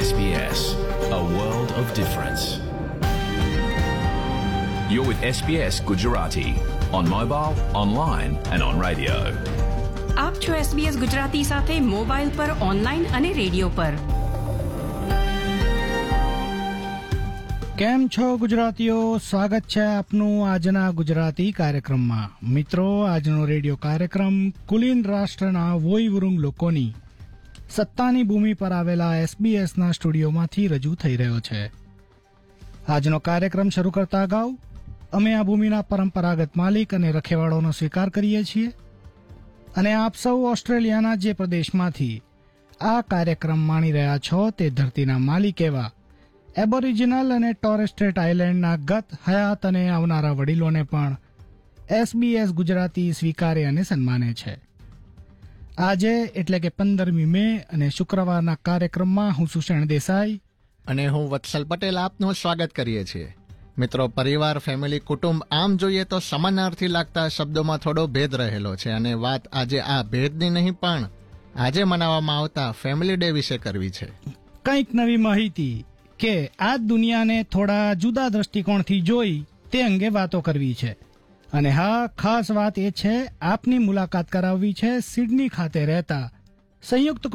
SBS, a world of difference. You're with SBS Gujarati on mobile, online and on radio. આપ છો SBS Gujarati સાથે mobile પર, online અને radio પર. કેમ છો ગુજરાતીઓ? સ્વાગત છે આપનું આજના ગુજરાતી કાર્યક્રમમાં. મિત્રો, આજનો રેડિયો કાર્યક્રમ કુલીન રાષ્ટ્રના વોઈવુરુંગ લોકોની સત્તાની ભૂમિ પર આવેલા SBSના સ્ટુડિયોમાંથી રજૂ થઈ રહ્યો છે. આજનો કાર્યક્રમ શરૂ કરતા અગાઉ અમે આ ભૂમિના પરંપરાગત માલિક અને રખેવાળોનો સ્વીકાર કરીએ છીએ અને આપ સૌ ઓસ્ટ્રેલિયાના જે પ્રદેશમાંથી આ કાર્યક્રમ માણી રહ્યા છો તે ધરતીના માલિક એવા એબોરિજિનલ અને ટોરેસ સ્ટ્રેટ આઇલેન્ડના ગત, હયાત અને આવનારા વડીલોને પણ SBS ગુજરાતી સ્વીકારે અને સન્માને છે. આજે એટલે કે 15મી મે અને શુક્રવારના કાર્યક્રમમાં હું સુષેણ દેસાઈ અને હું વત્સલ પટેલ આપનું સ્વાગત કરીએ છીએ. મિત્રો, પરિવાર, ફેમિલી, કુટુંબ આમ જોઈએ તો સમાનાર્થી લાગતા શબ્દોમાં થોડો ભેદ રહેલો છે અને વાત આજે આ ભેદની નહીં પણ આજે મનાવવામાં આવતા ફેમિલી ડે વિશે કરવી છે. કંઈક નવી માહિતી કે આ દુનિયાને થોડા જુદા દ્રષ્ટિકોણથી જોઈ તે અંગે વાતો કરવી છે. અને હા, ખાસ વાત એ છે, આપની મુલાકાત કરાવવી છે સિડની ખાતે રહેતા સંયુક્ત